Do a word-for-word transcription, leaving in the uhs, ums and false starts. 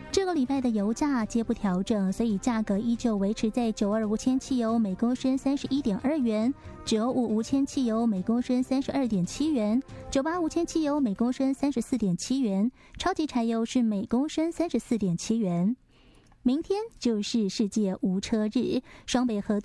这个礼拜的油价皆不调整，所以价格依旧维持在九二无铅汽油每公升三十一点二元，九五无铅汽油每公升三十二点七元，九八无铅汽油每公升三十四点七元，超级柴油是每公升三十四点七元。明天就是世界无车日，双北合